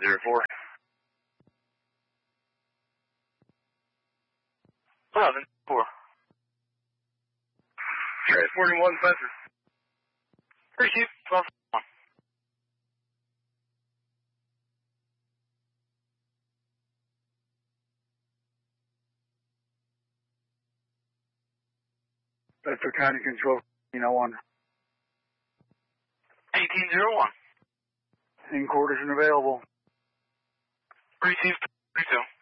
1804. 11-4. Transporting 1 Spencer. Receive 12-1. Bedford County Control, 1801. 1801. In quarters and available. Receive 32.